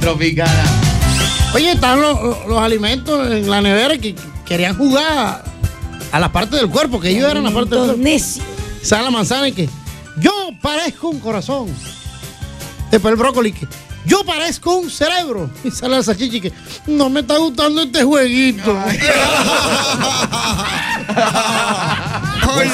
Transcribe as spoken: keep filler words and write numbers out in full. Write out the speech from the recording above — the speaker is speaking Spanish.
Tropicana. Oye, están los, los alimentos en la nevera que querían jugar a la parte del cuerpo, que ellos eran la parte del cuerpo. Necio. Sale la manzana y que yo parezco un corazón. Después el brócoli que yo parezco un cerebro. Y sale la salchicha y que no me está gustando este jueguito.